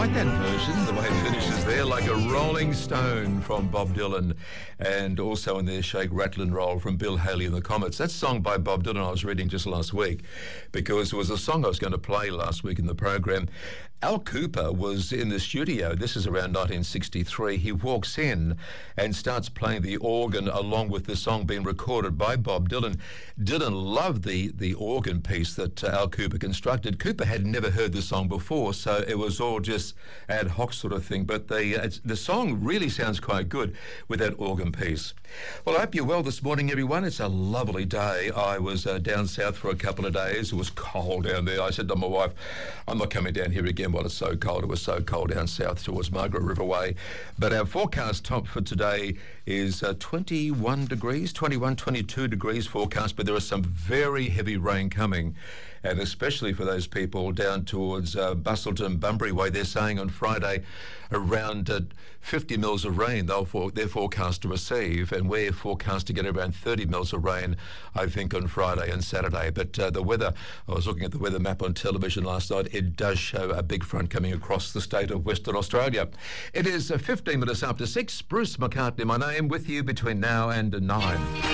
like that version, the way it finishes there, like a rolling stone from Bob Dylan, and also in there, Shake, Rattle and Roll from Bill Haley and the Comets. That song by Bob Dylan I was reading just last week, because it was a song I was going to play last week in the program. Al Cooper was in the studio. This is around 1963. He walks in and starts playing the organ along with the song being recorded by Bob Dylan. Dylan loved the organ piece that Al Cooper constructed. Cooper had never heard the song before, so it was all just ad hoc sort of thing. But the song really sounds quite good with that organ piece. Well, I hope you're well this morning, everyone. It's a lovely day. I was down south for a couple of days. It was cold down there. I said to my wife, I'm not coming down here again while it's so cold. It was so cold down south towards Margaret River Way. But our forecast top for today is 21 degrees, 21, 22 degrees forecast, but there is some very heavy rain coming. And especially for those people down towards Bustleton, Bunbury Way, they're saying on Friday around 50 mils of rain they're forecast to receive, and we're forecast to get around 30 mils of rain, I think, on Friday and Saturday. But the weather, I was looking at the weather map on television last night, it does show a big front coming across the state of Western Australia. It is 15 minutes after 6. Bruce McCartney, my name, with you between now and 9.